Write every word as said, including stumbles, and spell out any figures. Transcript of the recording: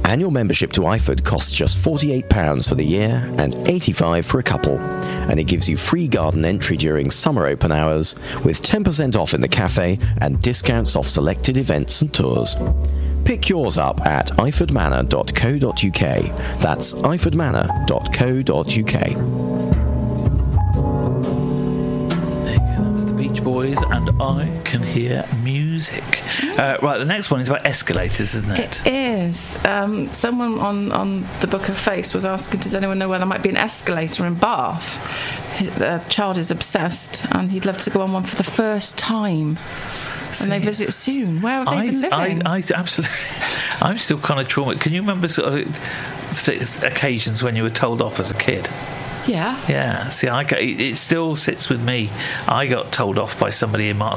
Annual membership to iFood costs just forty-eight pounds for the year and eighty-five pounds for a couple, and it gives you free garden entry during summer open hours with ten percent off in the cafe and discounts off selected events and tours. Pick yours up at iford manor dot co dot uk. That's iford manor dot co dot uk. Beach Boys and I Can Hear Music. Uh, right, the next one is about escalators, isn't it? It is. Um, someone on, on the Book of Face was asking, does anyone know where there might be an escalator in Bath? The child is obsessed and he'd love to go on one for the first time. See, and they visit soon. Where have they I, been living? I, I absolutely. I'm still kind of traumatized. Can you remember sort of th- occasions when you were told off as a kid? Yeah. Yeah. See, I got, it still sits with me. I got told off by somebody in Marks